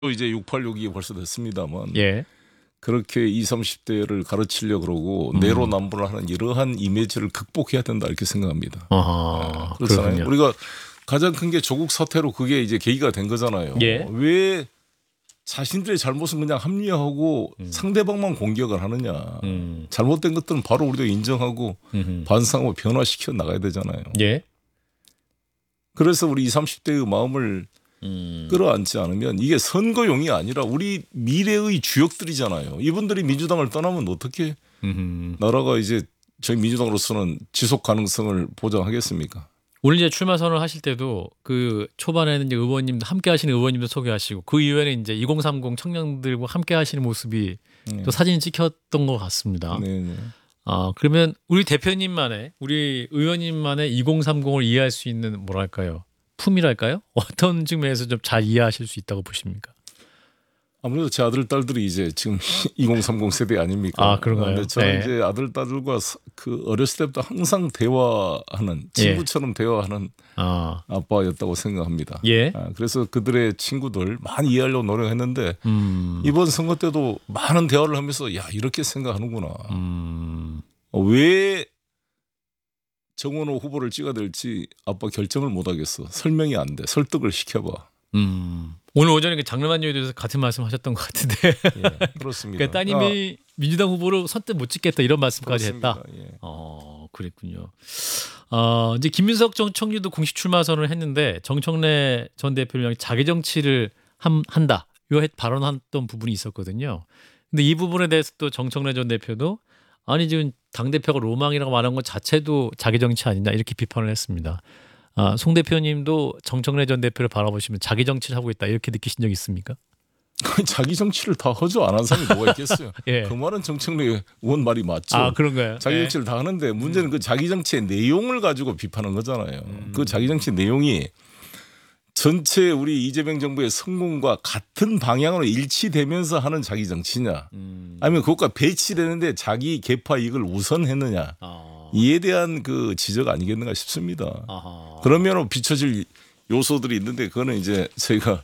또 이제 686이 벌써 됐습니다만 예. 그렇게 20, 30대를 가르치려고 그러고 내로남불을 하는 이러한 이미지를 극복해야 된다 이렇게 생각합니다. 아하, 그렇잖아요. 그렇군요. 우리가 가장 큰 게 조국 사태로 그게 이제 계기가 된 거잖아요. 예. 왜 자신들의 잘못은 그냥 합리화하고 상대방만 공격을 하느냐. 잘못된 것들은 바로 우리도 인정하고 반성하고 변화시켜 나가야 되잖아요. 예. 그래서 우리 20, 30대의 마음을 끌어안지 않으면 이게 선거용이 아니라 우리 미래의 주역들이잖아요. 이분들이 민주당을 떠나면 어떻게 나라가 이제 저희 민주당으로서는 지속 가능성을 보장하겠습니까? 오늘 이제 출마 선언을 하실 때도 그 초반에는 이제 의원님도 함께 하시는 의원님도 소개하시고 그 이후에는 이제 2030 청년들과 함께 하시는 모습이 또 사진이 찍혔던 것 같습니다. 네. 그러면 우리 대표님만의 우리 의원님만의 2030을 이해할 수 있는 뭐랄까요? 품이랄까요? 어떤 측면에서 좀 잘 이해하실 수 있다고 보십니까? 아무래도 제 아들 딸들이 이제 지금 2030 세대 아닙니까? 그런가요? 근데 저는 네. 이제 아들 딸들과 그 어렸을 때부터 항상 대화하는 친구처럼 대화하는 아빠였다고 생각합니다. 예. 그래서 그들의 친구들 많이 이해하려고 노력했는데 이번 선거 때도 많은 대화를 하면서 야 이렇게 생각하는구나. 왜 정원호 후보를 찍어야 될지 아빠 결정을 못하겠어. 설명이 안 돼. 설득을 시켜봐. 오늘 오전에 그 장르만 요리에서 같은 말씀하셨던 것 같은데. 예, 그렇습니다. 그러니까 따님이 민주당 후보로 선뜻 못 찍겠다 이런 말씀까지 그렇습니다. 했다. 예. 그랬군요. 이제 김민석 총리도 공식 출마 선언을 했는데 정청래 전 대표를 향해 자기 정치를 한다. 요 발언했던 부분이 있었거든요. 근데 이 부분에 대해서 또 정청래 전 대표도 아니 지금 당 대표가 로망이라고 말한 것 자체도 자기 정치 아니냐 이렇게 비판을 했습니다. 송 대표님도 정청래 전 대표를 바라보시면 자기 정치를 하고 있다 이렇게 느끼신 적 있습니까? 자기 정치를 다 허주 안 한 사람이 뭐가 있겠어요. 예. 그 말은 정청래 의원 말이 맞죠. 그런가요? 자기 정치를 다 하는데 문제는 그 자기 정치의 내용을 가지고 비판한 거잖아요. 그 자기 정치 내용이 전체 우리 이재명 정부의 성공과 같은 방향으로 일치되면서 하는 자기 정치냐 아니면 그것과 배치되는데 자기 계파 이익을 우선했느냐 이에 대한 그 지적 아니겠는가 싶습니다. 그러면 비춰질 요소들이 있는데 그거는 이제 저희가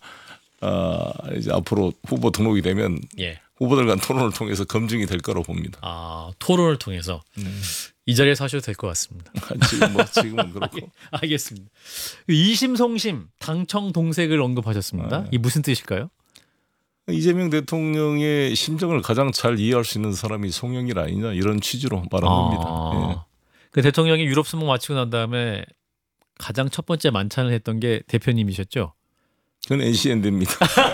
이제 앞으로 후보 등록이 되면 후보들 간 토론을 통해서 검증이 될 거라고 봅니다. 토론을 통해서 이 자리에서 하셔도 될 것 같습니다. 지금은 그렇고. 알겠습니다. 이심송심 당청 동색을 언급하셨습니다. 이 무슨 뜻일까요? 이재명 대통령의 심정을 가장 잘 이해할 수 있는 사람이 송영길 아니냐 이런 취지로 말한 겁니다. 그 대통령이 유럽 순방 마치고 난 다음에 가장 첫 번째 만찬을 했던 게 대표님이셨죠? 그건 NCN대입니다.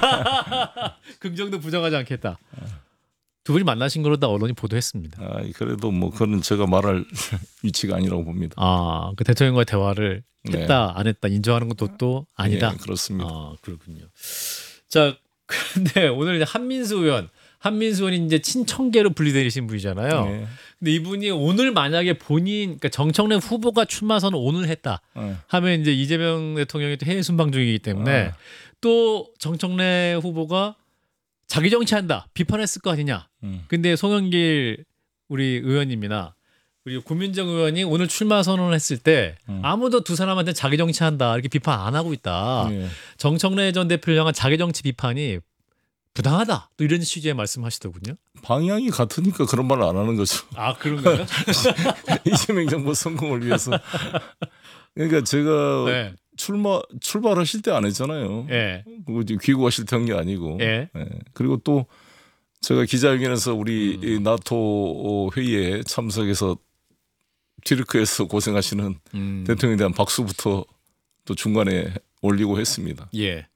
긍정도 부정하지 않겠다. 두 분이 만나신 걸로 다 언론이 보도했습니다. 그래도 뭐 그건 제가 말할 위치가 아니라고 봅니다. 그 대통령과의 대화를 했다 안 했다 인정하는 것도 또 아니다. 그렇습니다. 그렇군요. 자, 그런데 오늘 이제 한민수 의원이 이제 친청계로 분리되신 분이잖아요. 근데 이분이 오늘 만약에 그러니까 정청래 후보가 출마 선언 오늘 했다 하면 이제 이재명 대통령이 또 해외 순방 중이기 때문에 또 정청래 후보가 자기 정치한다 비판했을 거 아니냐. 근데 송영길 우리 의원님이나 우리 고민정 의원이 오늘 출마 선언을 했을 때 아무도 두 사람한테 자기 정치한다 이렇게 비판 안 하고 있다. 정청래 전 대표를 향한 자기 정치 비판이 부당하다. 또 이런 취지의 말씀하시더군요. 방향이 같으니까 그런 말을 안 하는 거죠. 그런가요? 이재명 정부 성공을 위해서. 그러니까 제가 출발하실 때 안 했잖아요. 귀국하실 때 한 게 아니고. 그리고 또 제가 기자회견에서 우리 나토 회의에 참석해서 튀르크에서 고생하시는 대통령에 대한 박수부터 또 중간에 올리고 했습니다.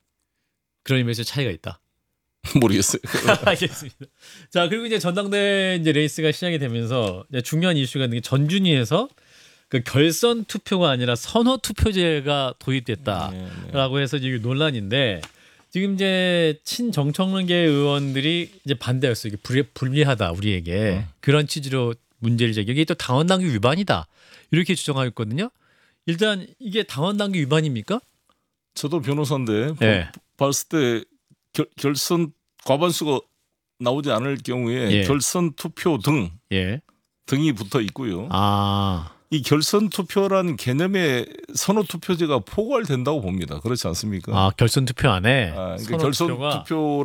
그런 의미에서 차이가 있다. 모르겠어요. 알겠습니다. 자, 그리고 이제 전당대 이제 레이스가 시작이 되면서 이제 중요한 이슈가 있는 게 전준위에서 그 결선 투표가 아니라 선호 투표제가 도입됐다라고 해서 이게 논란인데 지금 이제 친정청래 의원들이 이제 반대했어요. 이게 불리하다 우리에게 그런 취지로 문제를 제기. 이게 또 당원당규 위반이다 이렇게 주장하고 있거든요. 일단 이게 당원당규 위반입니까? 저도 변호사인데 봤을 때 결선 과반수가 나오지 않을 경우에 결선 투표 등이 붙어 있고요. 이 결선 투표라는 개념의 선호 투표제가 포괄된다고 봅니다. 그렇지 않습니까? 아 결선 투표 안에 그러니까 선호 결선 투표가 투표